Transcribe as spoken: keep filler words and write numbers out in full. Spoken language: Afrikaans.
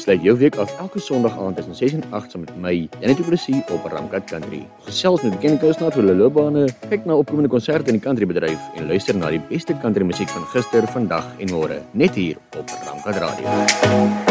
Sluit jou week af elke Sondag aand tussen ses en agt saam met my, Jannie Du Plessis op Ramkat Country. Gesels met bekende kunstenaars oor hulle loopbane, kyk na opkomende konserte in die countrybedryf en luister na die beste country musiek van gister, vandag en môre, net hier op Ramkat Radio.